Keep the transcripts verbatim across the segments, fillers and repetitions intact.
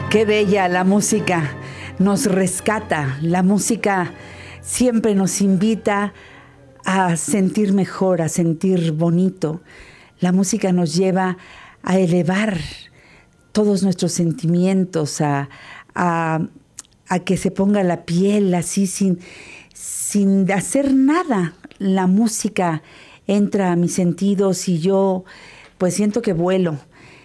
Qué bella la música, nos rescata, la música siempre nos invita a sentir mejor, a sentir bonito. La música nos lleva a elevar todos nuestros sentimientos, a, a, a que se ponga la piel así sin, sin hacer nada. La música entra a mis sentidos y yo pues siento que vuelo.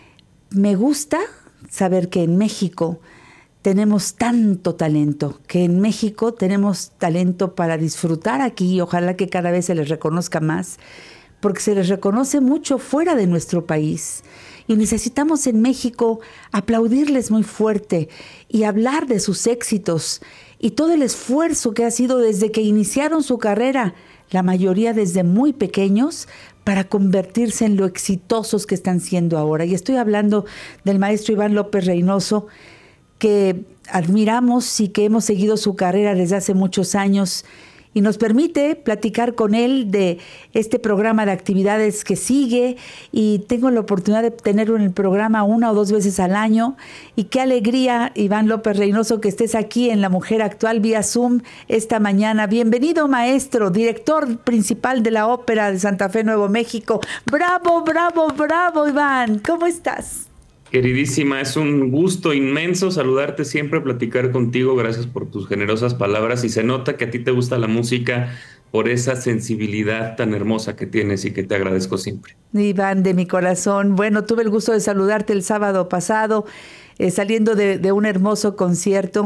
Me gusta saber que en México tenemos tanto talento, que en México tenemos talento para disfrutar aquí y ojalá que cada vez se les reconozca más, porque se les reconoce mucho fuera de nuestro país. Y necesitamos en México aplaudirles muy fuerte y hablar de sus éxitos y todo el esfuerzo que ha sido desde que iniciaron su carrera, la mayoría desde muy pequeños, para convertirse en lo exitosos que están siendo ahora. Y estoy hablando del maestro Iván López Reynoso, que admiramos y que hemos seguido su carrera desde hace muchos años y nos permite platicar con él de este programa de actividades que sigue, y tengo la oportunidad de tenerlo en el programa una o dos veces al año. Y qué alegría, Iván López Reynoso, que estés aquí en La Mujer Actual vía Zoom esta mañana. Bienvenido, maestro, director principal de la Ópera de Santa Fe, Nuevo México. Bravo, bravo, bravo, Iván. ¿Cómo estás? Queridísima, es un gusto inmenso saludarte siempre, platicar contigo. Gracias por tus generosas palabras y se nota que a ti te gusta la música por esa sensibilidad tan hermosa que tienes y que te agradezco siempre. Iván, de mi corazón. Bueno, tuve el gusto de saludarte el sábado pasado, eh, saliendo de, de un hermoso concierto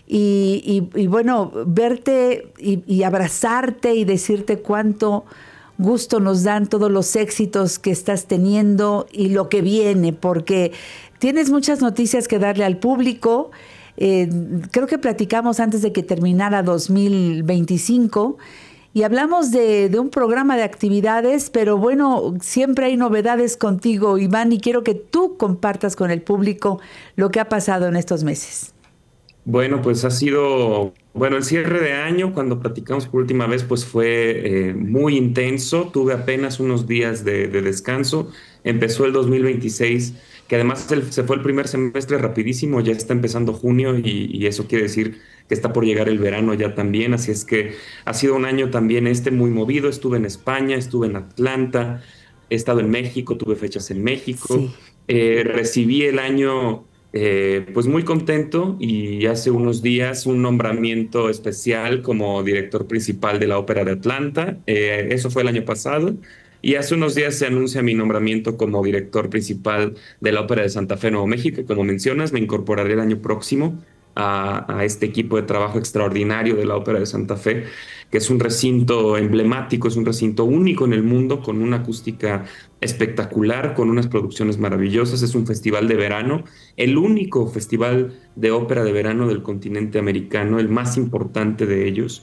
y, y, y bueno, verte y, y abrazarte y decirte cuánto gusto nos dan todos los éxitos que estás teniendo y lo que viene, porque tienes muchas noticias que darle al público. Eh, creo que platicamos antes de que terminara dos mil veinticinco y hablamos de, de un programa de actividades, pero bueno, siempre hay novedades contigo, Iván, y quiero que tú compartas con el público lo que ha pasado en estos meses. Bueno, pues ha sido, bueno, el cierre de año, cuando platicamos por última vez, pues fue eh, muy intenso. Tuve apenas unos días de, de descanso. Empezó el dos mil veintiséis, que además el- se fue el primer semestre rapidísimo, ya está empezando junio y, y eso quiere decir que está por llegar el verano ya también. Así es que ha sido un año también este muy movido. Estuve en España, estuve en Atlanta, he estado en México, tuve fechas en México. Sí. Eh, recibí el año eh, pues muy contento y hace unos días un nombramiento especial como director principal de la Ópera de Atlanta. Eh, eso fue el año pasado. Y hace unos días se anuncia mi nombramiento como director principal de la Ópera de Santa Fe, Nuevo México. Como mencionas, me incorporaré el año próximo a, a este equipo de trabajo extraordinario de la Ópera de Santa Fe, que es un recinto emblemático, es un recinto único en el mundo, con una acústica espectacular, con unas producciones maravillosas. Es un festival de verano, el único festival de ópera de verano del continente americano, el más importante de ellos.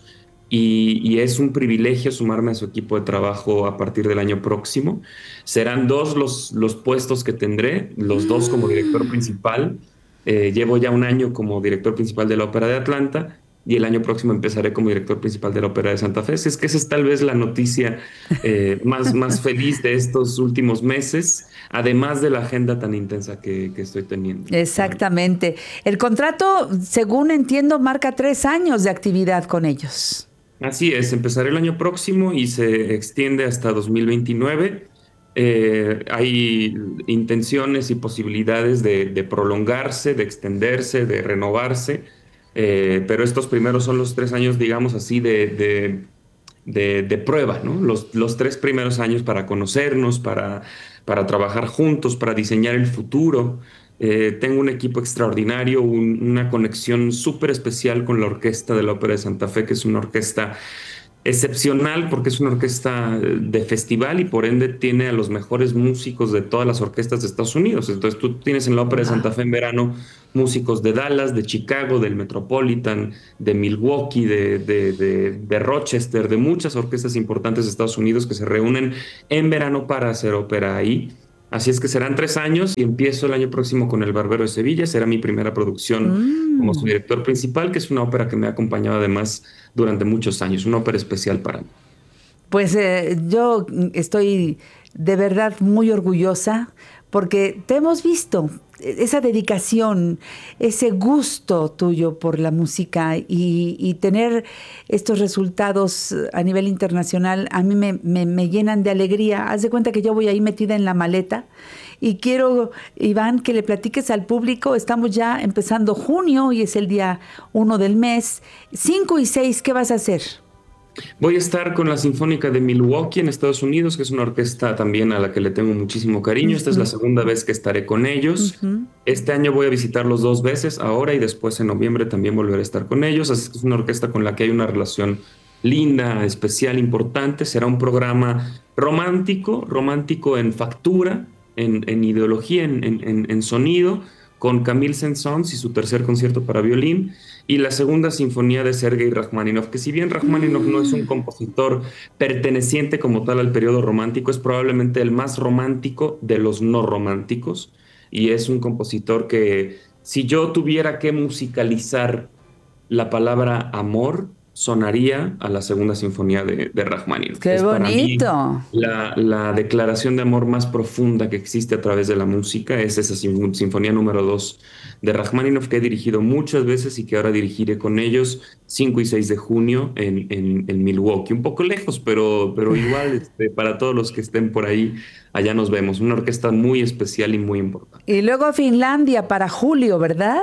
Y, y es un privilegio sumarme a su equipo de trabajo a partir del año próximo. Serán dos los, los puestos que tendré, los dos como director principal. Eh, llevo ya un año como director principal de la Ópera de Atlanta y el año próximo empezaré como director principal de la Ópera de Santa Fe. Así es que esa es tal vez la noticia eh, más, más feliz de estos últimos meses, además de la agenda tan intensa que, que estoy teniendo. Exactamente. El contrato, según entiendo, marca tres años de actividad con ellos. Así es, empezaré el año próximo y se extiende hasta dos mil veintinueve. Eh, hay intenciones y posibilidades de, de prolongarse, de extenderse, de renovarse, eh, pero estos primeros son los tres años, digamos así, de, de, de- de prueba, ¿no? Los, los tres primeros años para conocernos, para, para trabajar juntos, para diseñar el futuro. Eh, tengo un equipo extraordinario, un- una conexión súper especial con la Orquesta de la Ópera de Santa Fe, que es una orquesta excepcional porque es una orquesta eh, de festival y por ende tiene a los mejores músicos de todas las orquestas de Estados Unidos. Entonces tú tienes en la Ópera de Santa Wow. Fe en verano músicos de Dallas, de Chicago, del Metropolitan, de Milwaukee, de, de, de, de Rochester, de muchas orquestas importantes de Estados Unidos que se reúnen en verano para hacer ópera ahí. Así es que serán tres años y empiezo el año próximo con El Barbero de Sevilla. Será mi primera producción como su Mm. director principal, que es una ópera que me ha acompañado además durante muchos años, una ópera especial para mí. Pues eh, yo estoy de verdad muy orgullosa porque te hemos visto, esa dedicación, ese gusto tuyo por la música y, y tener estos resultados a nivel internacional, a mí me, me, me llenan de alegría. Haz de cuenta que yo voy ahí metida en la maleta y quiero, Iván, que le platiques al público. Estamos ya empezando junio y es el día uno del mes. Cinco y seis, ¿qué vas a hacer? Voy a estar con la Sinfónica de Milwaukee en Estados Unidos, que es una orquesta también a la que le tengo muchísimo cariño. Uh-huh. Esta es la segunda vez que estaré con ellos. Uh-huh. Este año voy a visitarlos dos veces, ahora y después en noviembre también volveré a estar con ellos. Así que es una orquesta con la que hay una relación linda, especial, importante. Será un programa romántico, romántico en factura, en, en ideología, en, en, en sonido, con Camille Saint-Saëns y su tercer concierto para violín, y la segunda sinfonía de Sergei Rachmaninoff, que si bien Rachmaninoff no es un compositor perteneciente como tal al periodo romántico, es probablemente el más romántico de los no románticos, y es un compositor que, si yo tuviera que musicalizar la palabra amor, sonaría a la segunda sinfonía de, de Rachmaninoff. ¡Qué es bonito! Para mí la, la declaración de amor más profunda que existe a través de la música es esa sin, sinfonía número dos de Rachmaninoff, que he dirigido muchas veces y que ahora dirigiré con ellos cinco y seis de junio en, en, en Milwaukee. Un poco lejos, pero, pero igual este, para todos los que estén por ahí, allá nos vemos. Una orquesta muy especial y muy importante. Y luego a Finlandia para julio, ¿verdad?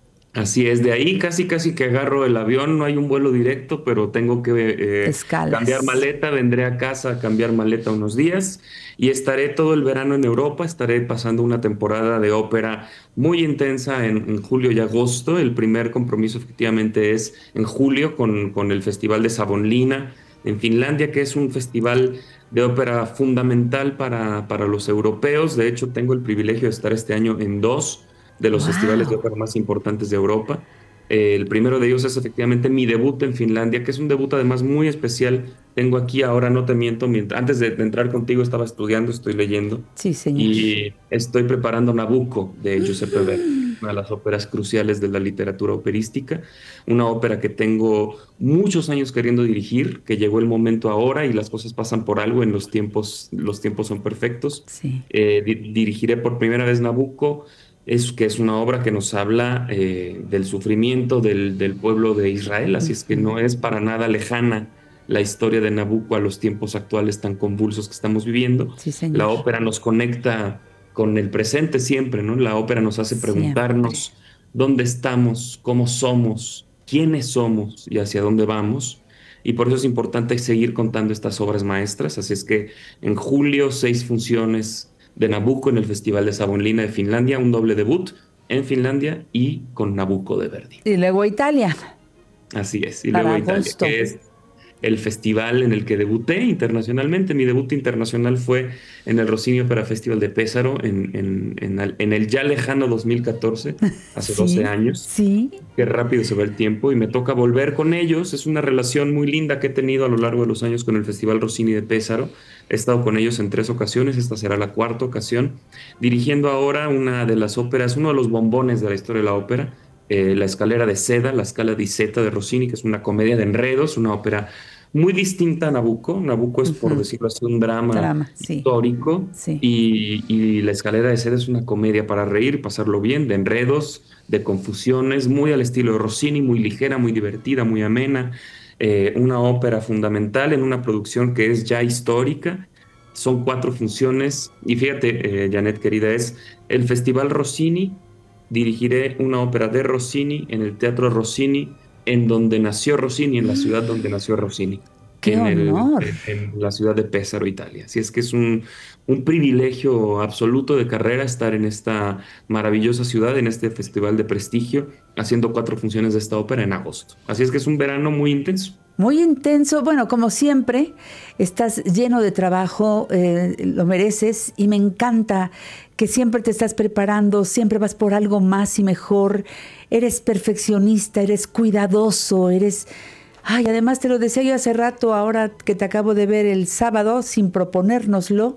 Así es, de ahí casi casi que agarro el avión, no hay un vuelo directo, pero tengo que eh, cambiar maleta, vendré a casa a cambiar maleta unos días y estaré todo el verano en Europa, estaré pasando una temporada de ópera muy intensa en, en julio y agosto. El primer compromiso efectivamente es en julio con, con el Festival de Savonlinna en Finlandia, que es un festival de ópera fundamental para, para los europeos. De hecho, tengo el privilegio de estar este año en dos de los wow. festivales de ópera más importantes de Europa. Eh, el primero de ellos es efectivamente mi debut en Finlandia, que es un debut además muy especial. Tengo aquí ahora, no te miento, mientras, antes de, de entrar contigo estaba estudiando, estoy leyendo. Sí, señor. Y estoy preparando Nabucco de Giuseppe Verdi, una de las óperas cruciales de la literatura operística. Una ópera que tengo muchos años queriendo dirigir, que llegó el momento ahora y las cosas pasan por algo, en los tiempos, los tiempos son perfectos. Sí. Eh, di- dirigiré por primera vez Nabucco. Es que es una obra que nos habla eh, del sufrimiento del, del pueblo de Israel, así es que no es para nada lejana la historia de Nabucco a los tiempos actuales tan convulsos que estamos viviendo. Sí, señor. La ópera nos conecta con el presente siempre, ¿no? La ópera nos hace preguntarnos siempre dónde estamos, cómo somos, quiénes somos y hacia dónde vamos. Y por eso es importante seguir contando estas obras maestras. Así es que en julio, seis funciones de Nabucco en el Festival de Savonlinna de Finlandia, un doble debut en Finlandia y con Nabucco de Verdi. Y luego a Italia. Así es, y Para luego Italia, agosto. que es el festival en el que debuté internacionalmente. Mi debut internacional fue en el Rossini Opera Festival de Pesaro en, en, en, el, en el ya lejano dos mil catorce, hace sí, doce años. Sí. Qué rápido se va el tiempo y me toca volver con ellos. Es una relación muy linda que he tenido a lo largo de los años con el Festival Rossini de Pesaro. He estado con ellos en tres ocasiones, esta será la cuarta ocasión, dirigiendo ahora una de las óperas, uno de los bombones de la historia de la ópera, eh, La Escalera de Seda, la Scala di Seta de Rossini, que es una comedia de enredos, una ópera muy distinta a Nabucco. Nabucco es, uh-huh. por decirlo así, un drama, drama sí. histórico, sí. Y, y La Escalera de Seda es una comedia para reír, pasarlo bien, de enredos, de confusiones, muy al estilo de Rossini, muy ligera, muy divertida, muy amena. Eh, una ópera fundamental en una producción que es ya histórica. Son cuatro funciones y fíjate, eh, Janet querida, es el Festival Rossini. Dirigiré una ópera de Rossini en el Teatro Rossini, en donde nació Rossini, en la ciudad donde nació Rossini. ¡Qué en honor! El, en, en la ciudad de Pesaro, Italia. Así es que es un, un privilegio absoluto de carrera estar en esta maravillosa ciudad, en este festival de prestigio, haciendo cuatro funciones de esta ópera en agosto. Así es que es un verano muy intenso. Muy intenso, bueno, como siempre, estás lleno de trabajo, eh, lo mereces y me encanta que siempre te estás preparando, siempre vas por algo más y mejor, eres perfeccionista, eres cuidadoso, eres... Ay, además te lo decía yo hace rato, ahora que te acabo de ver el sábado, sin proponérnoslo,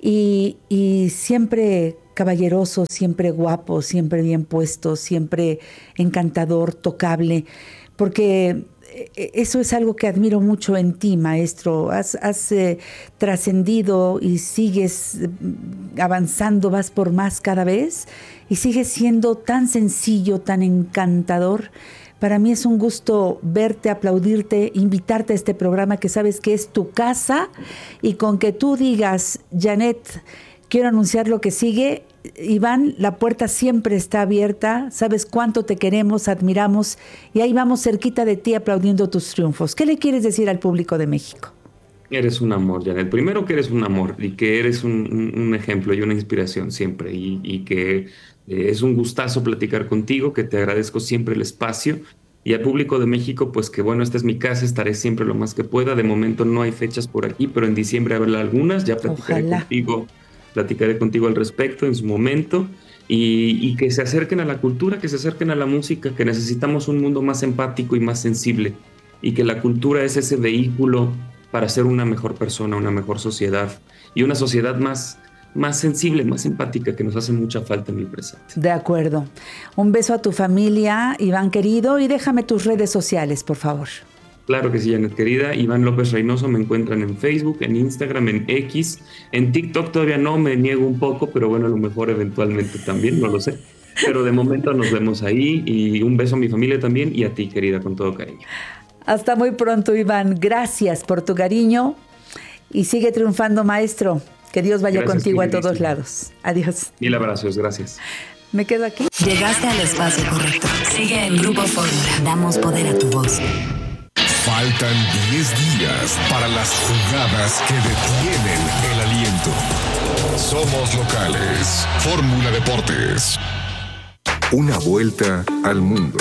y, y siempre caballeroso, siempre guapo, siempre bien puesto, siempre encantador, tocable, porque eso es algo que admiro mucho en ti, maestro. Has, has eh, trascendido y sigues avanzando, vas por más cada vez y sigues siendo tan sencillo, tan encantador. Para mí es un gusto verte, aplaudirte, invitarte a este programa que sabes que es tu casa, y con que tú digas, Janet, quiero anunciar lo que sigue, Iván, la puerta siempre está abierta, sabes cuánto te queremos, admiramos, y ahí vamos cerquita de ti aplaudiendo tus triunfos. ¿Qué le quieres decir al público de México? Eres un amor, Janet. Primero que eres un amor y que eres un, un, un ejemplo y una inspiración siempre, y, y que eh, es un gustazo platicar contigo, que te agradezco siempre el espacio. Y al público de México, pues que bueno, esta es mi casa, estaré siempre lo más que pueda. De momento no hay fechas por aquí, pero en diciembre habrá algunas, ya platicaré Ojalá. contigo, platicaré contigo al respecto en su momento. Y, y que se acerquen a la cultura, que se acerquen a la música, que necesitamos un mundo más empático y más sensible, y que la cultura es ese vehículo para ser una mejor persona, una mejor sociedad, y una sociedad más, más sensible, más empática, que nos hace mucha falta en el presente. De acuerdo. Un beso a tu familia, Iván querido, y déjame tus redes sociales, por favor. Claro que sí, Janet querida. Iván López Reynoso, me encuentran en Facebook, en Instagram, en X. En TikTok todavía no, me niego un poco, pero bueno, a lo mejor eventualmente también, no lo sé. Pero de momento nos vemos ahí, y un beso a mi familia también y a ti, querida, con todo cariño. Hasta muy pronto, Iván. Gracias por tu cariño y sigue triunfando, maestro. Que Dios vaya gracias, contigo a todos lados. Adiós. Mil abrazos, gracias. Me quedo aquí. Llegaste al espacio correcto. Sigue en Grupo Fórmula. Damos poder a tu voz. Faltan diez días para las jugadas que detienen el aliento. Somos locales. Fórmula Deportes. Una vuelta al mundo.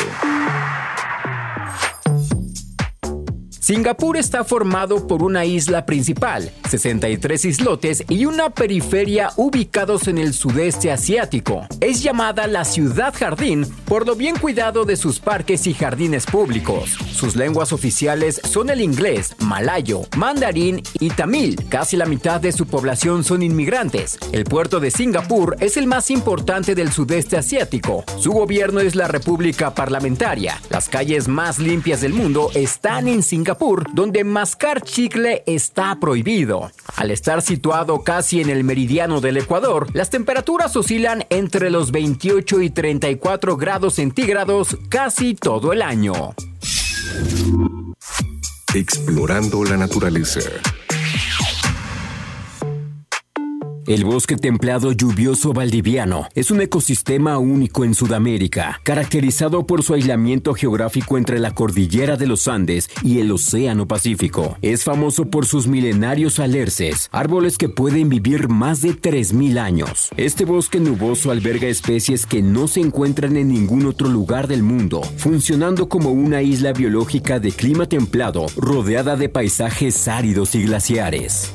Singapur está formado por una isla principal, sesenta y tres islotes y una periferia ubicados en el sudeste asiático. Es llamada la ciudad jardín por lo bien cuidado de sus parques y jardines públicos. Sus lenguas oficiales son el inglés, malayo, mandarín y tamil. Casi la mitad de su población son inmigrantes. El puerto de Singapur es el más importante del sudeste asiático. Su gobierno es la República Parlamentaria. Las calles más limpias del mundo están en Singapur, donde mascar chicle está prohibido. Al estar situado casi en el meridiano del Ecuador, las temperaturas oscilan entre los veintiocho y treinta y cuatro grados centígrados casi todo el año. Explorando la naturaleza. El bosque templado lluvioso valdiviano es un ecosistema único en Sudamérica, caracterizado por su aislamiento geográfico entre la cordillera de los Andes y el Océano Pacífico. Es famoso por sus milenarios alerces, árboles que pueden vivir más de tres mil años. Este bosque nuboso alberga especies que no se encuentran en ningún otro lugar del mundo, funcionando como una isla biológica de clima templado, rodeada de paisajes áridos y glaciares.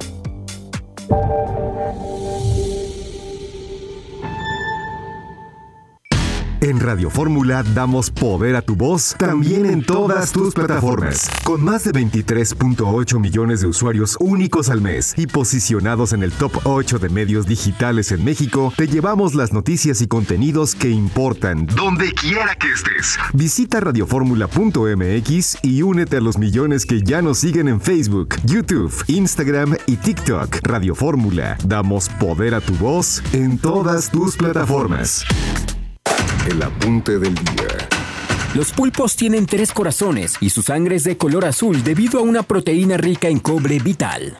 En Radio Fórmula damos poder a tu voz también en todas tus plataformas. Con más de veintitrés punto ocho millones de usuarios únicos al mes y posicionados en el top ocho de medios digitales en México, te llevamos las noticias y contenidos que importan donde quiera que estés. Visita radioformula punto m x y únete a los millones que ya nos siguen en Facebook, YouTube, Instagram y TikTok. Radio Fórmula, damos poder a tu voz en todas tus plataformas. El apunte del día. Los pulpos tienen tres corazones y su sangre es de color azul debido a una proteína rica en cobre vital.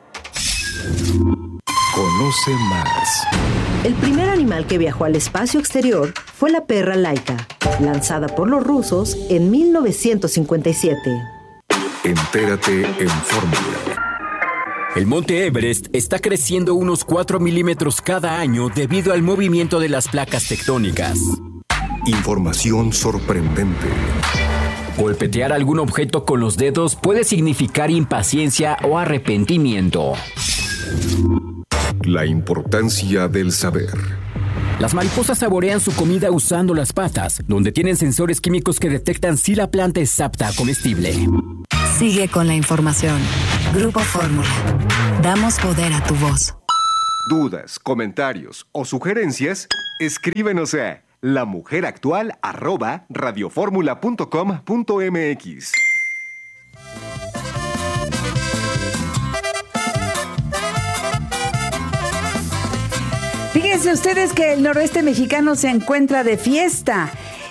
Conoce más. El primer animal que viajó al espacio exterior fue la perra Laika, lanzada por los rusos en mil novecientos cincuenta y siete. Entérate en Fórmula. El monte Everest está creciendo unos cuatro milímetros cada año debido al movimiento de las placas tectónicas. Información sorprendente. Golpetear algún objeto con los dedos puede significar impaciencia o arrepentimiento. La importancia del saber. Las mariposas saborean su comida usando las patas, donde tienen sensores químicos que detectan si la planta es apta a comestible. Sigue con la información. Grupo Fórmula. Damos poder a tu voz. Dudas, comentarios o sugerencias, escríbenos a lamujeractual arroba radioformula punto com punto m x. Fíjense ustedes que el noroeste mexicano se encuentra de fiesta.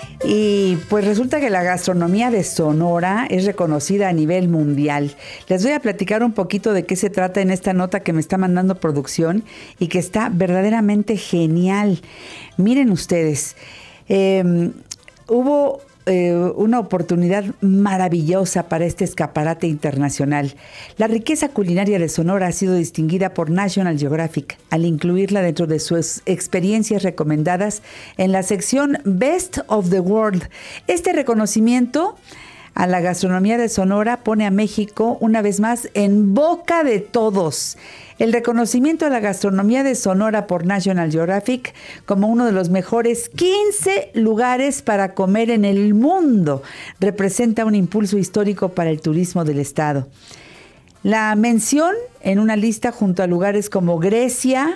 Y pues resulta que la gastronomía de Sonora es reconocida a nivel mundial. Les voy a platicar un poquito de qué se trata en esta nota que me está mandando producción y que está verdaderamente genial. Miren ustedes, eh, hubo eh, una oportunidad maravillosa para este escaparate internacional. La riqueza culinaria de Sonora ha sido distinguida por National Geographic al incluirla dentro de sus experiencias recomendadas en la sección Best of the World. Este reconocimiento a la gastronomía de Sonora pone a México una vez más en boca de todos. El reconocimiento a la gastronomía de Sonora por National Geographic como uno de los mejores quince lugares para comer en el mundo representa un impulso histórico para el turismo del estado. La mención en una lista junto a lugares como Grecia,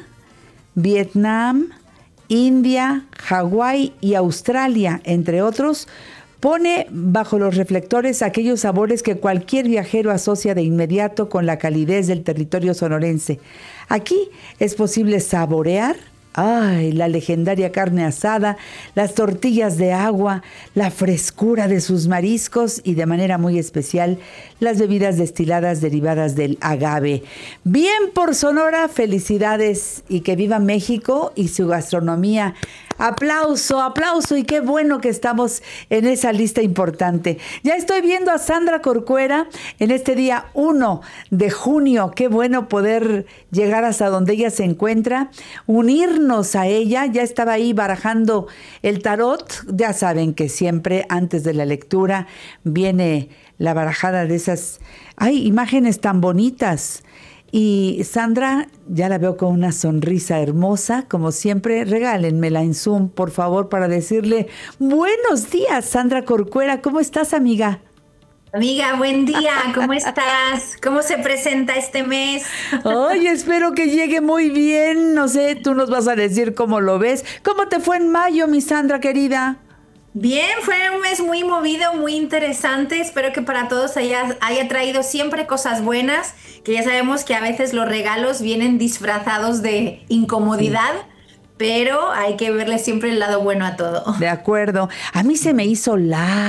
Vietnam, India, Hawái y Australia, entre otros, pone bajo los reflectores aquellos sabores que cualquier viajero asocia de inmediato con la calidez del territorio sonorense. Aquí es posible saborear ay, la legendaria carne asada, las tortillas de agua, la frescura de sus mariscos y de manera muy especial las bebidas destiladas derivadas del agave. Bien por Sonora, felicidades y que viva México y su gastronomía. Aplauso, aplauso y qué bueno que estamos en esa lista importante. Ya estoy viendo a Sandra Corcuera en este día uno de junio. Qué bueno poder llegar hasta donde ella se encuentra, unirnos a ella. Ya estaba ahí barajando el tarot. Ya saben que siempre antes de la lectura viene la barajada de esas, ay, imágenes tan bonitas. Y Sandra, ya la veo con una sonrisa hermosa, como siempre. Regálenmela en Zoom, por favor, para decirle buenos días, Sandra Corcuera. ¿Cómo estás, amiga? Amiga, buen día. ¿Cómo estás? ¿Cómo se presenta este mes? Ay, espero que llegue muy bien. No sé, tú nos vas a decir cómo lo ves. ¿Cómo te fue en mayo, mi Sandra querida? Bien, fue un mes muy movido, muy interesante. Espero que para todos haya, haya traído siempre cosas buenas, que ya sabemos que a veces los regalos vienen disfrazados de incomodidad, sí, pero hay que verle siempre el lado bueno a todo. De acuerdo. A mí se me hizo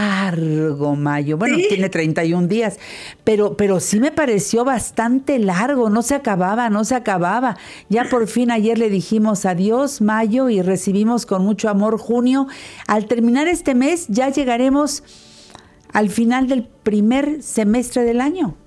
largo mayo. Bueno, ¿sí? Tiene treinta y un días, pero, pero sí me pareció bastante largo. No se acababa, no se acababa. Ya por fin ayer le dijimos adiós mayo y recibimos con mucho amor junio. Al terminar este mes ya llegaremos al final del primer semestre del año.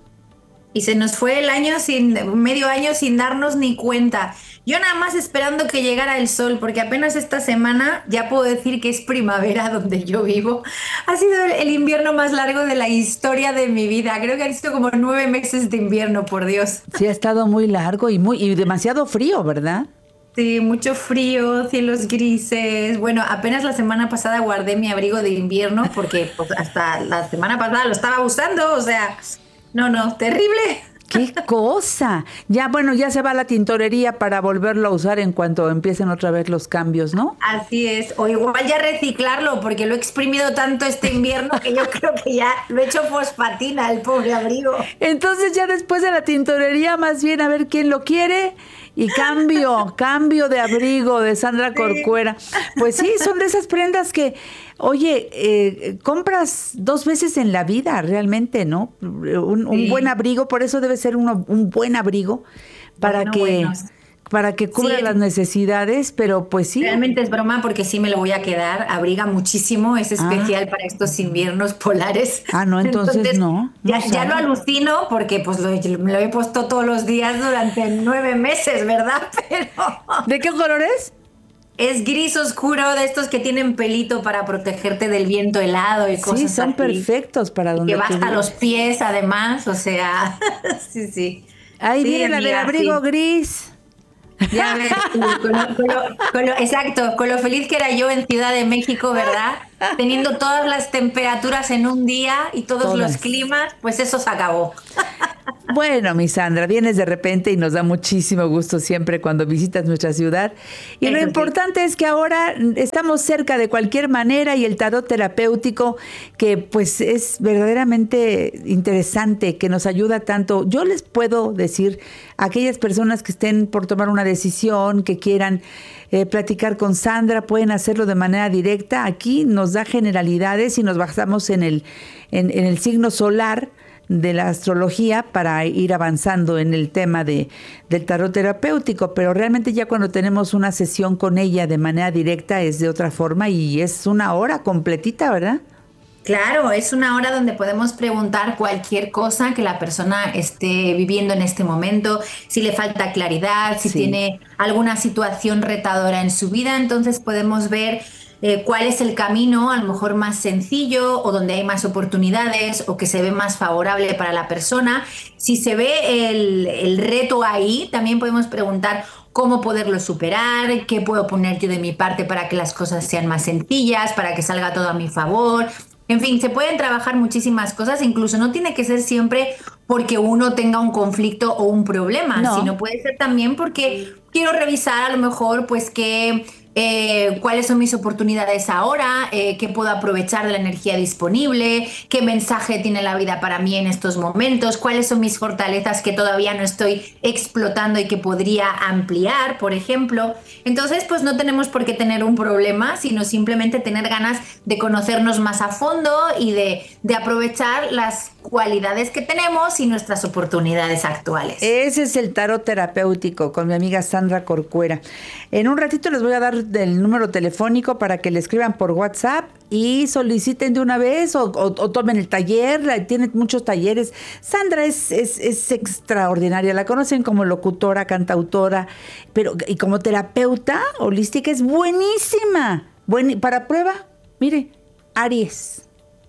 Y se nos fue el año sin, medio año sin darnos ni cuenta. Yo nada más esperando que llegara el sol, porque apenas esta semana ya puedo decir que es primavera donde yo vivo. Ha sido el invierno más largo de la historia de mi vida. Creo que han sido como nueve meses de invierno, por Dios. Sí, ha estado muy largo y muy y demasiado frío, ¿verdad? Sí, mucho frío, cielos grises. Bueno, apenas la semana pasada guardé mi abrigo de invierno porque pues, hasta la semana pasada lo estaba usando, o sea... No, no, terrible. ¡Qué cosa! Ya, bueno, ya se va a la tintorería para volverlo a usar en cuanto empiecen otra vez los cambios, ¿no? Así es. O igual ya reciclarlo, porque lo he exprimido tanto este invierno que yo creo que ya lo he hecho fosfatina, el pobre abrigo. Entonces ya después de la tintorería, más bien a ver quién lo quiere... Y cambio, cambio de abrigo de Sandra Corcuera. Pues sí, son de esas prendas que, oye, eh, compras dos veces en la vida realmente, ¿no? Un, un sí. buen abrigo, por eso debe ser uno, un buen abrigo para bueno, que... Buenos. Para que cubra sí, las necesidades, pero pues sí. Realmente es broma porque sí me lo voy a quedar. Abriga muchísimo, es especial ah. para estos inviernos polares. Ah, no, entonces, entonces no. no ya, ya lo alucino porque pues lo, me lo he puesto todos los días durante nueve meses, ¿verdad? Pero... ¿De qué color es? Es gris oscuro, de estos que tienen pelito para protegerte del viento helado y cosas así. Sí, son así. perfectos para donde que va hasta los pies, además, o sea, sí, sí. Ahí sí, viene la del abrigo sí. gris. Ya ves, con lo, con lo, con lo, exacto, con lo feliz que era yo en Ciudad de México, ¿verdad? Teniendo todas las temperaturas en un día y todos, todos. los climas, pues eso se acabó. Bueno, mi Sandra, vienes de repente y nos da muchísimo gusto siempre cuando visitas nuestra ciudad. Y Eso lo importante sí. es que ahora estamos cerca de cualquier manera y el tarot terapéutico, que pues es verdaderamente interesante, que nos ayuda tanto. Yo les puedo decir a aquellas personas que estén por tomar una decisión, que quieran eh, platicar con Sandra, pueden hacerlo de manera directa. Aquí nos da generalidades y nos basamos en el, en, en el signo solar de la astrología para ir avanzando en el tema de, del tarot terapéutico, pero realmente ya cuando tenemos una sesión con ella de manera directa es de otra forma y es una hora completita, ¿verdad? Claro, es una hora donde podemos preguntar cualquier cosa que la persona esté viviendo en este momento, si le falta claridad, si sí. tiene alguna situación retadora en su vida, entonces podemos ver Eh, cuál es el camino a lo mejor más sencillo o donde hay más oportunidades o que se ve más favorable para la persona. Si se ve el, el reto ahí, también podemos preguntar cómo poderlo superar, qué puedo poner yo de mi parte para que las cosas sean más sencillas, para que salga todo a mi favor. En fin, se pueden trabajar muchísimas cosas, incluso no tiene que ser siempre porque uno tenga un conflicto o un problema, no. sino puede ser también porque quiero revisar a lo mejor pues que Eh, cuáles son mis oportunidades ahora, eh, qué puedo aprovechar de la energía disponible, qué mensaje tiene la vida para mí en estos momentos, cuáles son mis fortalezas que todavía no estoy explotando y que podría ampliar, por ejemplo. Entonces, pues no tenemos por qué tener un problema, sino simplemente tener ganas de conocernos más a fondo y de, de aprovechar las cualidades que tenemos y nuestras oportunidades actuales. Ese es el tarot terapéutico con mi amiga Sandra Corcuera. En un ratito les voy a dar el número telefónico para que le escriban por WhatsApp y soliciten de una vez o, o, o tomen el taller. Tiene muchos talleres. Sandra es, es, es extraordinaria. La conocen como locutora, cantautora, pero y como terapeuta holística es buenísima. Buen, para prueba, mire, Aries.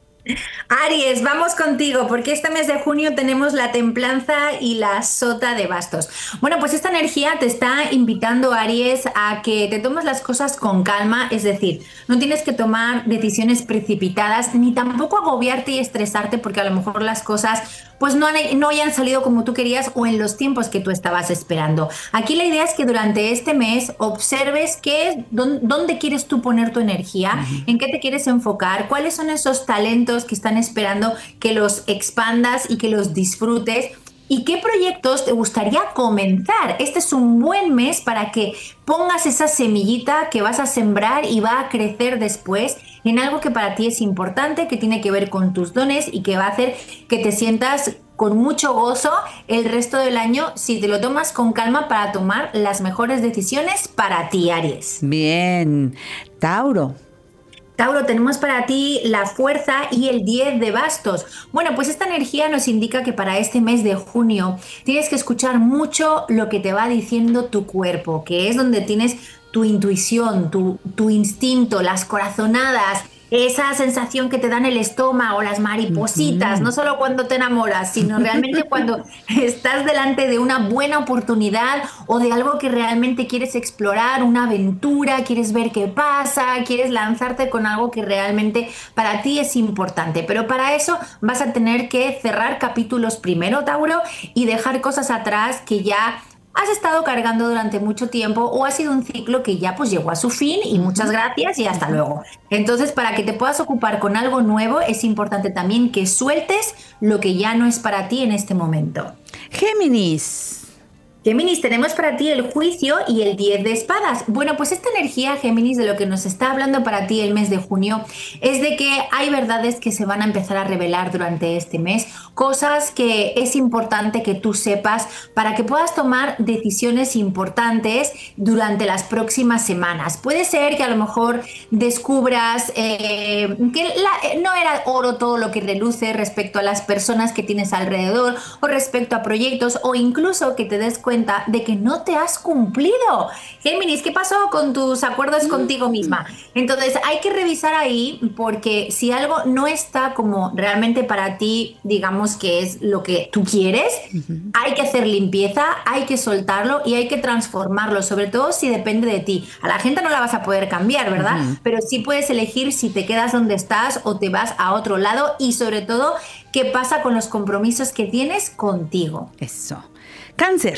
Aries, vamos contigo, porque este mes de junio tenemos la templanza y la sota de bastos. Bueno, pues esta energía te está invitando, Aries, a que te tomes las cosas con calma, es decir, no tienes que tomar decisiones precipitadas, ni tampoco agobiarte y estresarte porque a lo mejor las cosas pues no, no hayan salido como tú querías o en los tiempos que tú estabas esperando. Aquí la idea es que durante este mes observes qué, dónde, dónde quieres tú poner tu energía, uh-huh. en qué te quieres enfocar, cuáles son esos talentos que están esperando que los expandas y que los disfrutes. ¿Y qué proyectos te gustaría comenzar? Este es un buen mes para que pongas esa semillita que vas a sembrar y va a crecer después en algo que para ti es importante, que tiene que ver con tus dones y que va a hacer que te sientas con mucho gozo el resto del año si te lo tomas con calma para tomar las mejores decisiones para ti, Aries. Bien. Tauro. Tauro, tenemos para ti la fuerza y el diez de bastos. Bueno, pues esta energía nos indica que para este mes de junio tienes que escuchar mucho lo que te va diciendo tu cuerpo, que es donde tienes tu intuición, tu, tu instinto, las corazonadas, esa sensación que te dan el estómago, las maripositas, uh-huh. no solo cuando te enamoras, sino realmente cuando estás delante de una buena oportunidad o de algo que realmente quieres explorar, una aventura, quieres ver qué pasa, quieres lanzarte con algo que realmente para ti es importante. Pero para eso vas a tener que cerrar capítulos primero, Tauro, y dejar cosas atrás que ya has estado cargando durante mucho tiempo o ha sido un ciclo que ya pues llegó a su fin y muchas gracias y hasta luego. Entonces, para que te puedas ocupar con algo nuevo, es importante también que sueltes lo que ya no es para ti en este momento. Géminis. Géminis, tenemos para ti el juicio y el diez de espadas. Bueno, pues esta energía, Géminis, de lo que nos está hablando para ti el mes de junio es de que hay verdades que se van a empezar a revelar durante este mes, cosas que es importante que tú sepas para que puedas tomar decisiones importantes durante las próximas semanas. Puede ser que a lo mejor descubras eh, que la, no era oro todo lo que reluce respecto a las personas que tienes alrededor o respecto a proyectos o incluso que te des cuenta cuenta de que no te has cumplido. Géminis, ¿qué pasó con tus acuerdos contigo misma? Entonces hay que revisar ahí, porque si algo no está como realmente para ti, digamos que es lo que tú quieres, uh-huh. hay que hacer limpieza, hay que soltarlo y hay que transformarlo, sobre todo si depende de ti. A la gente no la vas a poder cambiar, ¿verdad? Uh-huh. Pero sí puedes elegir si te quedas donde estás o te vas a otro lado, y sobre todo, qué pasa con los compromisos que tienes contigo. Eso. Cáncer.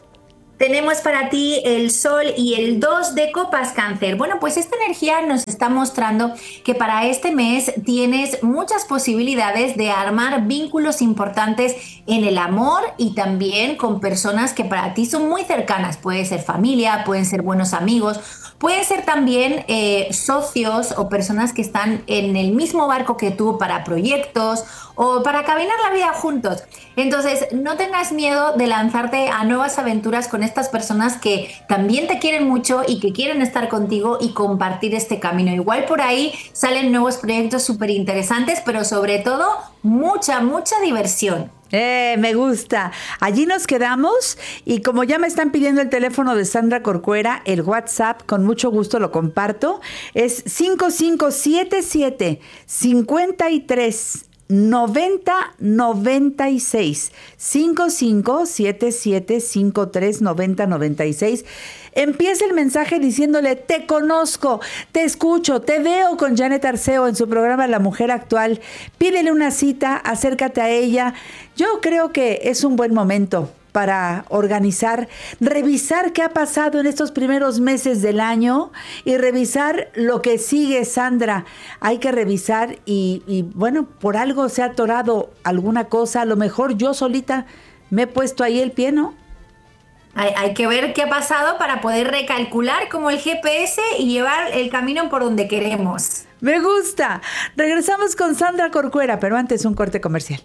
Tenemos para ti el Sol y el dos de copas, Cáncer. Bueno, pues esta energía nos está mostrando que para este mes tienes muchas posibilidades de armar vínculos importantes en el amor y también con personas que para ti son muy cercanas. Puede ser familia, pueden ser buenos amigos, pueden ser también eh, socios o personas que están en el mismo barco que tú para proyectos o para caminar la vida juntos. Entonces, no tengas miedo de lanzarte a nuevas aventuras con estas personas que también te quieren mucho y que quieren estar contigo y compartir este camino. Igual por ahí salen nuevos proyectos súper interesantes, pero sobre todo, mucha, mucha diversión. Eh, me gusta. Allí nos quedamos, y como ya me están pidiendo el teléfono de Sandra Corcuera, el WhatsApp, con mucho gusto lo comparto, es cinco cinco siete siete, cinco tres, noventa noventa y seis, cinco cinco siete siete, cinco tres, noventa noventa y seis. Empieza el mensaje diciéndole: te conozco, te escucho, te veo con Janet Arceo en su programa La Mujer Actual. Pídele una cita, acércate a ella. Yo creo que es un buen momento para organizar, revisar qué ha pasado en estos primeros meses del año y revisar lo que sigue, Sandra. Hay que revisar y, y bueno, por algo se ha atorado alguna cosa. A lo mejor yo solita me he puesto ahí el pie, ¿no? Hay, hay que ver qué ha pasado para poder recalcular como el G P S y llevar el camino por donde queremos. Me gusta. Regresamos con Sandra Corcuera, pero antes un corte comercial.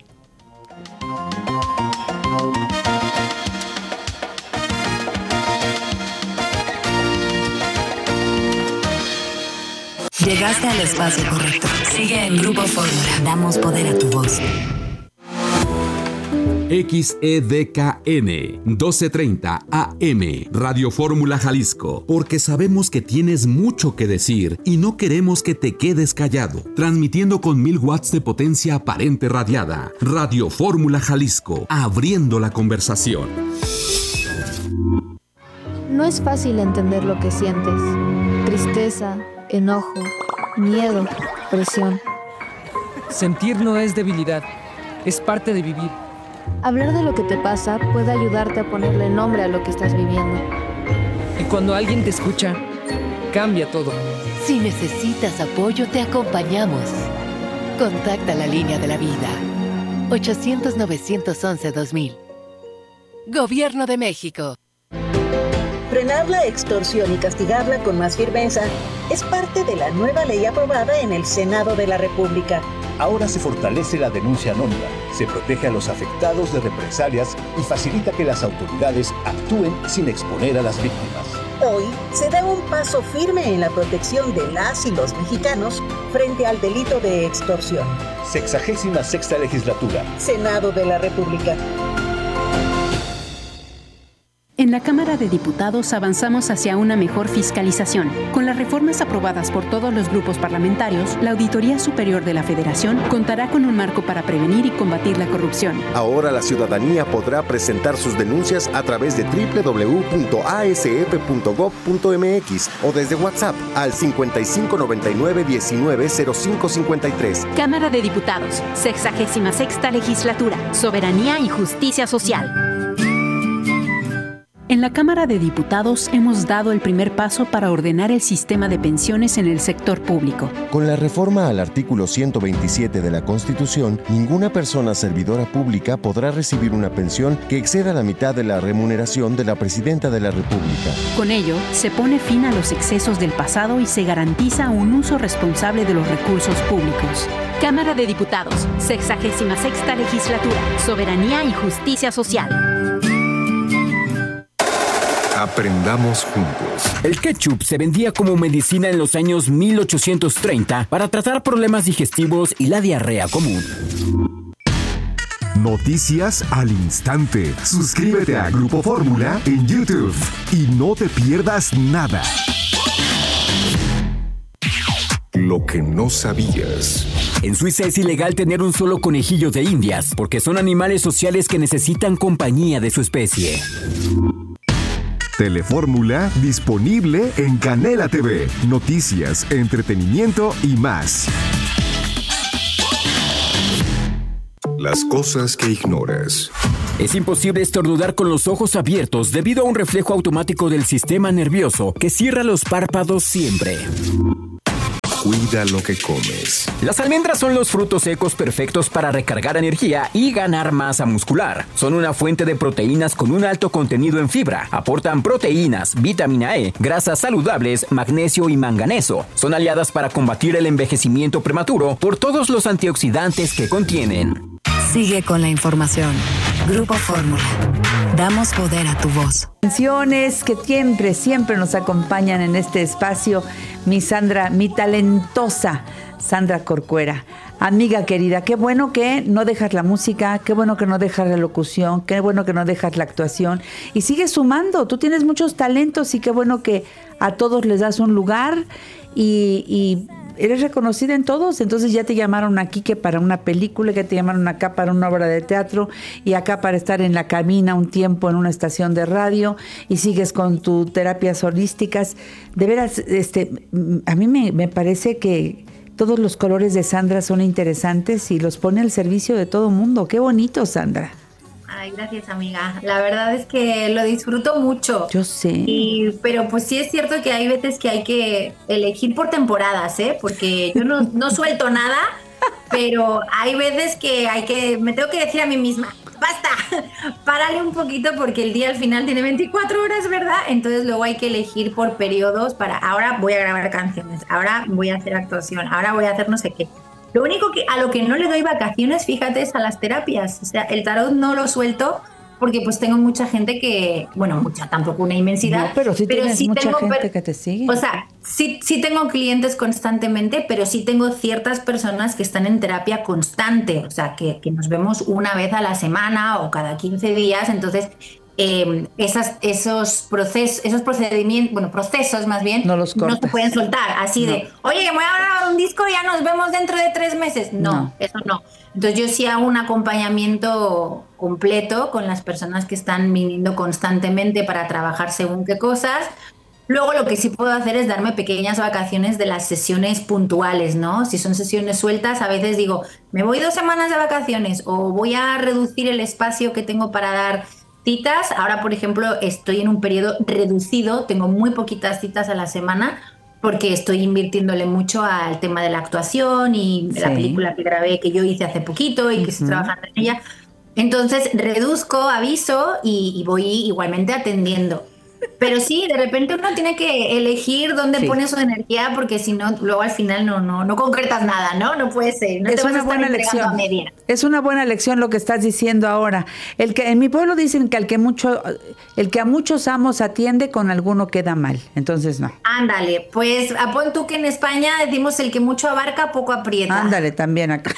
Llegaste al espacio correcto. Sigue en Grupo Fórmula. Damos poder a tu voz. X E D K N doce treinta A M Radio Fórmula Jalisco, porque sabemos que tienes mucho que decir y no queremos que te quedes callado. Transmitiendo con mil watts de potencia aparente radiada. Radio Fórmula Jalisco, abriendo la conversación. No es fácil entender lo que sientes. Tristeza, enojo, miedo, presión. Sentir no es debilidad, es parte de vivir. Hablar de lo que te pasa puede ayudarte a ponerle nombre a lo que estás viviendo. Y cuando alguien te escucha, cambia todo. Si necesitas apoyo, te acompañamos. Contacta la línea de la vida. ochocientos, novecientos once, dos mil. Gobierno de México. Frenar la extorsión y castigarla con más firmeza es parte de la nueva ley aprobada en el Senado de la República. Ahora se fortalece la denuncia anónima, se protege a los afectados de represalias y facilita que las autoridades actúen sin exponer a las víctimas. Hoy se da un paso firme en la protección de las y los mexicanos frente al delito de extorsión. Sexagésima sexta legislatura. Senado de la República. En la Cámara de Diputados avanzamos hacia una mejor fiscalización. Con las reformas aprobadas por todos los grupos parlamentarios, la Auditoría Superior de la Federación contará con un marco para prevenir y combatir la corrupción. Ahora la ciudadanía podrá presentar sus denuncias a través de doble u doble u doble u punto a s f punto gob punto m x o desde WhatsApp al cincuenta y cinco noventa y nueve diecinueve cero cinco cincuenta y tres. Cámara de Diputados, sexagésima sexta legislatura, soberanía y justicia social. En la Cámara de Diputados hemos dado el primer paso para ordenar el sistema de pensiones en el sector público. Con la reforma al artículo ciento veintisiete de la Constitución, ninguna persona servidora pública podrá recibir una pensión que exceda la mitad de la remuneración de la Presidenta de la República. Con ello, se pone fin a los excesos del pasado y se garantiza un uso responsable de los recursos públicos. Cámara de Diputados, sexagésima sexta legislatura, soberanía y justicia social. Aprendamos juntos. El ketchup se vendía como medicina en los años mil ochocientos treinta para tratar problemas digestivos y la diarrea común. Noticias al instante. Suscríbete a Grupo Fórmula en YouTube y no te pierdas nada. Lo que no sabías. En Suiza es ilegal tener un solo conejillo de indias porque son animales sociales que necesitan compañía de su especie. Telefórmula disponible en Canela T V. Noticias, entretenimiento y más. Las cosas que ignoras. Es imposible estornudar con los ojos abiertos debido a un reflejo automático del sistema nervioso que cierra los párpados siempre. Cuida lo que comes. Las almendras son los frutos secos perfectos para recargar energía y ganar masa muscular. Son una fuente de proteínas con un alto contenido en fibra. Aportan proteínas, vitamina E, grasas saludables, magnesio y manganeso. Son aliadas para combatir el envejecimiento prematuro por todos los antioxidantes que contienen. Sigue con la información. Grupo Fórmula. Damos poder a tu voz. Canciones que siempre, siempre nos acompañan en este espacio. Mi Sandra, mi talentosa Sandra Corcuera. Amiga querida, qué bueno que no dejas la música, qué bueno que no dejas la locución, qué bueno que no dejas la actuación y sigues sumando. Tú tienes muchos talentos y qué bueno que a todos les das un lugar y... y eres reconocida en todos, entonces ya te llamaron aquí que para una película, que te llamaron acá para una obra de teatro y acá para estar en la cabina un tiempo en una estación de radio y sigues con tus terapias holísticas. De veras, este, a mí me, me parece que todos los colores de Sandra son interesantes y los pone al servicio de todo mundo. Qué bonito, Sandra. Ay, gracias, amiga. La verdad es que lo disfruto mucho. Yo sé. Y, pero pues sí es cierto que hay veces que hay que elegir por temporadas, ¿eh? Porque yo no, no suelto nada, pero hay veces que hay que, me tengo que decir a mí misma, basta, párale un poquito porque el día al final tiene veinticuatro horas, ¿verdad? Entonces luego hay que elegir por periodos para, ahora voy a grabar canciones, ahora voy a hacer actuación, ahora voy a hacer no sé qué. Lo único que a lo que no le doy vacaciones, fíjate, es a las terapias. O sea, el tarot no lo suelto porque pues tengo mucha gente que, bueno, mucha, tampoco una inmensidad. No, pero sí pero tienes sí mucha tengo, gente per- que te sigue. O sea, sí, sí tengo clientes constantemente, pero sí tengo ciertas personas que están en terapia constante. O sea, que, que nos vemos una vez a la semana o cada quince días. Entonces, eh, esas, esos, proces, esos procedimientos, bueno, procesos más bien, no, los no se pueden soltar. Así no. de, oye, que me voy a grabar un disco y ya nos vemos dentro de tres meses. No, no, eso no. Entonces yo sí hago un acompañamiento completo con las personas que están viniendo constantemente para trabajar según qué cosas. Luego lo que sí puedo hacer es darme pequeñas vacaciones de las sesiones puntuales, ¿no? Si son sesiones sueltas, a veces digo, me voy dos semanas de vacaciones o voy a reducir el espacio que tengo para dar citas. Ahora, por ejemplo, estoy en un periodo reducido, tengo muy poquitas citas a la semana porque estoy invirtiéndole mucho al tema de la actuación y de sí. la película que grabé, que yo hice hace poquito y que uh-huh. estoy trabajando en ella. Entonces reduzco, aviso y, y voy igualmente atendiendo. Pero sí, de repente uno tiene que elegir dónde sí. pone su energía porque si no, luego al final no, no, no concretas nada, ¿no? No puede ser. No es te una vas a buena estar lección. A media. Es una buena lección lo que estás diciendo ahora. El que en mi pueblo dicen que al que mucho, el que a muchos amos atiende, con alguno queda mal. Entonces no. Ándale, pues apón tú que en España decimos el que mucho abarca, poco aprieta. Ándale, también acá.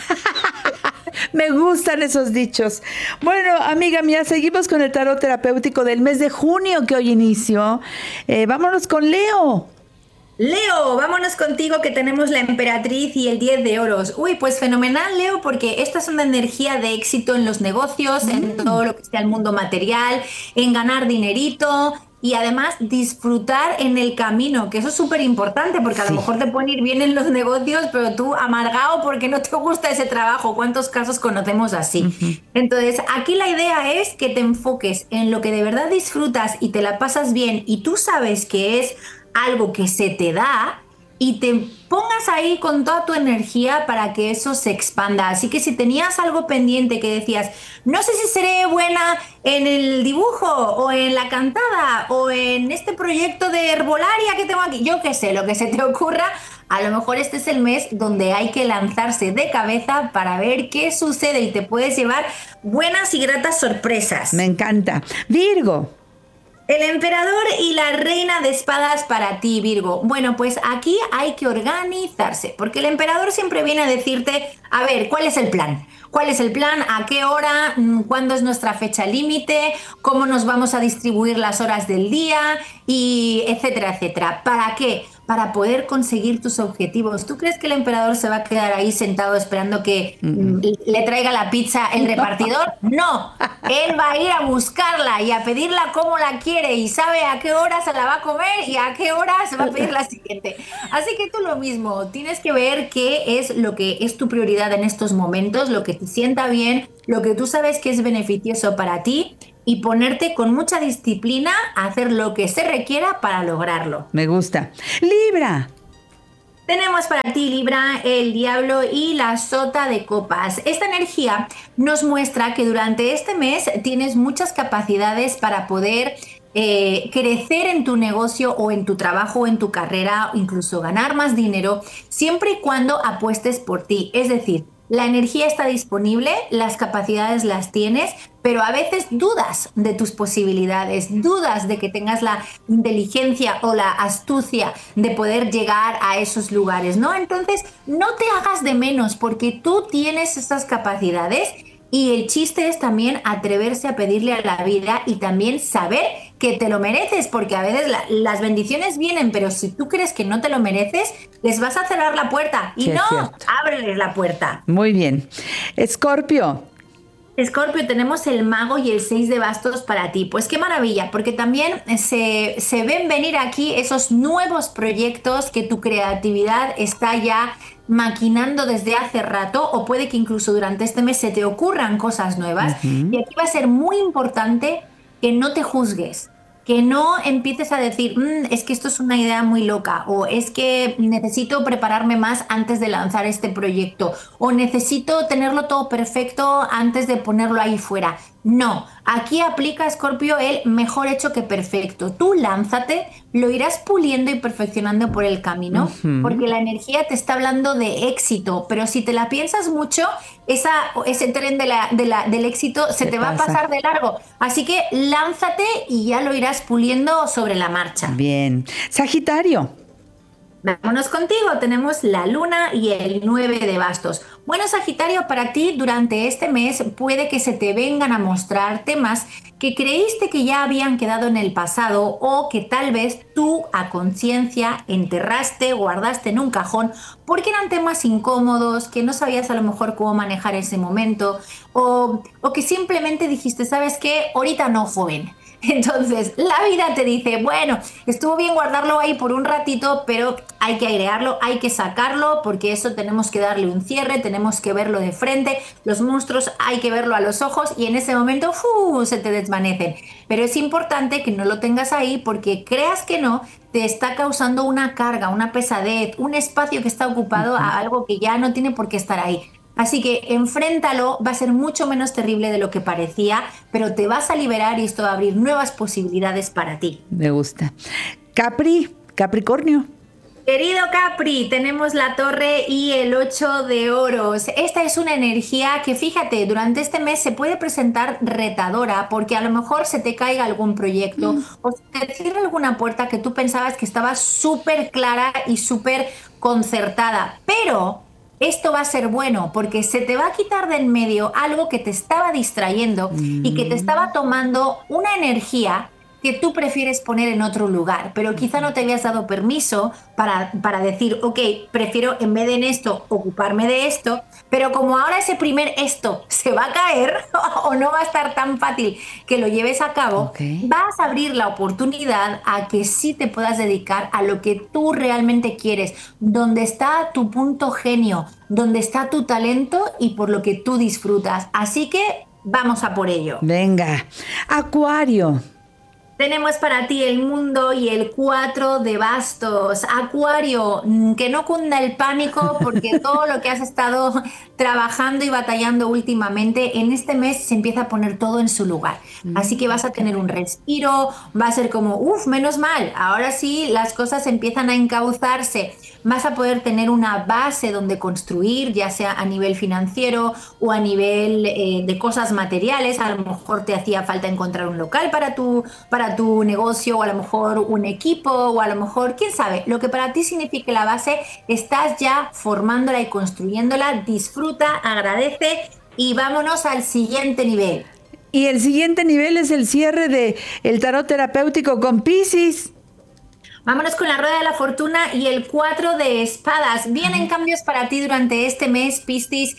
Me gustan esos dichos. Bueno, amiga mía, seguimos con el tarot terapéutico del mes de junio que hoy inició. Eh, vámonos con Leo. Leo, vámonos contigo que tenemos la emperatriz y el diez de oros. Uy, pues fenomenal, Leo, porque esta es una energía de éxito en los negocios, mm. en todo lo que sea el mundo material, en ganar dinerito y además disfrutar en el camino, que eso es súper importante porque a sí. lo mejor te pueden ir bien en los negocios, pero tú amargado porque no te gusta ese trabajo. ¿Cuántos casos conocemos así? Uh-huh. Entonces, aquí la idea es que te enfoques en lo que de verdad disfrutas y te la pasas bien y tú sabes que es algo que se te da y te pongas ahí con toda tu energía para que eso se expanda. Así que si tenías algo pendiente que decías, no sé si seré buena en el dibujo o en la cantada o en este proyecto de herbolaria que tengo aquí, yo qué sé, lo que se te ocurra, a lo mejor este es el mes donde hay que lanzarse de cabeza para ver qué sucede y te puedes llevar buenas y gratas sorpresas. Me encanta. Virgo. El emperador y la reina de espadas para ti, Virgo. Bueno, pues aquí hay que organizarse, porque el emperador siempre viene a decirte, a ver, ¿cuál es el plan? ¿Cuál es el plan? ¿A qué hora? ¿Cuándo es nuestra fecha límite? ¿Cómo nos vamos a distribuir las horas del día? Y etcétera, etcétera. ¿Para qué? Para poder conseguir tus objetivos. ¿Tú crees que el emperador se va a quedar ahí sentado esperando que mm-hmm. le traiga la pizza el repartidor? No, él va a ir a buscarla y a pedirla como la quiere y sabe a qué hora se la va a comer y a qué hora se va a pedir la siguiente. Así que tú lo mismo, tienes que ver qué es lo que es tu prioridad en estos momentos, lo que te sienta bien, lo que tú sabes que es beneficioso para ti, y ponerte con mucha disciplina a hacer lo que se requiera para lograrlo. Me gusta. Libra. Tenemos para ti, Libra, el diablo y la sota de copas. Esta energía nos muestra que durante este mes tienes muchas capacidades para poder eh, crecer en tu negocio o en tu trabajo o en tu carrera, incluso ganar más dinero, siempre y cuando apuestes por ti. Es decir, la energía está disponible, las capacidades las tienes, pero a veces dudas de tus posibilidades, dudas de que tengas la inteligencia o la astucia de poder llegar a esos lugares, ¿no? Entonces, no te hagas de menos porque tú tienes esas capacidades. Y el chiste es también atreverse a pedirle a la vida y también saber que te lo mereces, porque a veces la, las bendiciones vienen, pero si tú crees que no te lo mereces, les vas a cerrar la puerta. Y no, ábreles la puerta. Muy bien. Escorpio. Escorpio, tenemos el mago y el seis de bastos para ti. Pues qué maravilla, porque también se, se ven venir aquí esos nuevos proyectos que tu creatividad está ya maquinando desde hace rato, o puede que incluso durante este mes se te ocurran cosas nuevas. Uh-huh. Y aquí va a ser muy importante que no te juzgues, que no empieces a decir, mmm, es que esto es una idea muy loca, o es que necesito prepararme más antes de lanzar este proyecto, o necesito tenerlo todo perfecto antes de ponerlo ahí fuera. No, aquí aplica, Escorpio, el mejor hecho que perfecto. Tú lánzate, lo irás puliendo y perfeccionando por el camino, uh-huh. porque la energía te está hablando de éxito, pero si te la piensas mucho, esa, ese tren de la, de la, del éxito se te va a pasar de largo. Así que lánzate y ya lo irás puliendo sobre la marcha. Bien. Sagitario. Vámonos contigo, tenemos la luna y el nueve de bastos. Bueno, Sagitario, para ti durante este mes puede que se te vengan a mostrar temas que creíste que ya habían quedado en el pasado, o que tal vez tú a conciencia enterraste, guardaste en un cajón porque eran temas incómodos, que no sabías a lo mejor cómo manejar ese momento, o, o que simplemente dijiste, ¿sabes qué? Ahorita no, joven. Entonces, la vida te dice, bueno, estuvo bien guardarlo ahí por un ratito, pero hay que airearlo, hay que sacarlo, porque eso tenemos que darle un cierre, tenemos que verlo de frente, los monstruos hay que verlo a los ojos y en ese momento ¡fu! Se te desvanecen. Pero es importante que no lo tengas ahí, porque creas que no, te está causando una carga, una pesadez, un espacio que está ocupado a algo que ya no tiene por qué estar ahí. Así que enfréntalo, va a ser mucho menos terrible de lo que parecía, pero te vas a liberar y esto va a abrir nuevas posibilidades para ti. Me gusta. Capri, Capricornio. Querido Capri, tenemos la torre y el ocho de oros. Esta es una energía que, fíjate, durante este mes se puede presentar retadora, porque a lo mejor se te caiga algún proyecto mm. o se te cierra alguna puerta que tú pensabas que estaba súper clara y súper concertada, pero esto va a ser bueno porque se te va a quitar de en medio algo que te estaba distrayendo mm. y que te estaba tomando una energía que tú prefieres poner en otro lugar, pero quizá no te habías dado permiso para, para decir, ok, prefiero en vez de en esto ocuparme de esto, pero como ahora ese primer esto se va a caer o no va a estar tan fácil que lo lleves a cabo, okay. vas a abrir la oportunidad a que sí te puedas dedicar a lo que tú realmente quieres, donde está tu punto genio, donde está tu talento y por lo que tú disfrutas. Así que vamos a por ello. Venga, Acuario. Tenemos para ti el mundo y el cuatro de bastos. Acuario, que no cunda el pánico porque todo lo que has estado trabajando y batallando últimamente, en este mes se empieza a poner todo en su lugar. Así que vas a tener un respiro, va a ser como, uff, menos mal, ahora sí las cosas empiezan a encauzarse. Vas a poder tener una base donde construir, ya sea a nivel financiero o a nivel eh, de cosas materiales. A lo mejor te hacía falta encontrar un local para tu, para para tu negocio, o a lo mejor un equipo, o a lo mejor, quién sabe, lo que para ti signifique la base, estás ya formándola y construyéndola. Disfruta, agradece y vámonos al siguiente nivel. Y el siguiente nivel es el cierre de el tarot terapéutico con Piscis. Vámonos con la rueda de la fortuna y el cuatro de espadas. Vienen cambios para ti durante este mes, Piscis.